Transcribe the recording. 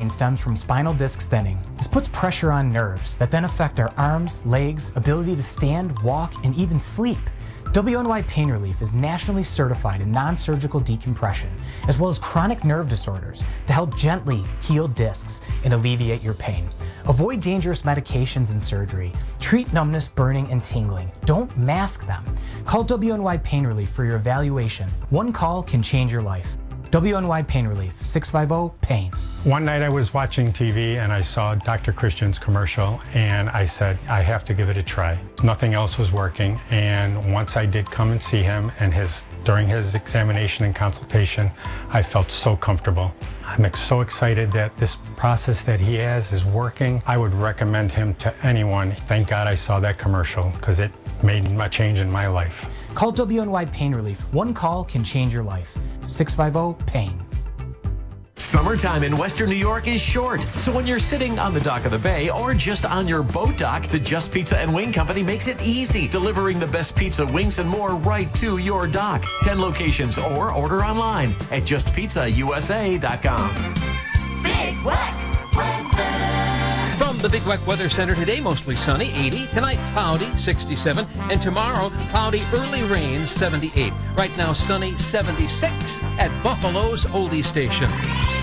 pain stems from spinal disc thinning. This puts pressure on nerves that then affect our arms, legs, ability to stand, walk, and even sleep. WNY Pain Relief is nationally certified in non-surgical decompression, as well as chronic nerve disorders, to help gently heal discs and alleviate your pain. Avoid dangerous medications and surgery. Treat numbness, burning, and tingling. Don't mask them. Call WNY Pain Relief for your evaluation. One call can change your life. WNY Pain Relief, 650-PAIN. One night I was watching TV and I saw Dr. Christian's commercial and I said, I have to give it a try. Nothing else was working, and once I did come and see him and during his examination and consultation, I felt so comfortable. I'm so excited that this process that he has is working. I would recommend him to anyone. Thank God I saw that commercial because it made a change in my life. Call WNY Pain Relief. One call can change your life. 650-PAIN. Summertime in Western New York is short, so when you're sitting on the dock of the bay or just on your boat dock, the Just Pizza and Wing Company makes it easy, delivering the best pizza, wings, and more right to your dock. 10 locations or order online at justpizzausa.com. Big Wet Weather. From the Big Wet Weather Center today, mostly sunny, 80. Tonight, cloudy, 67. And tomorrow, cloudy, early rain, 78. Right now, sunny, 76 at Buffalo's Oldie Station.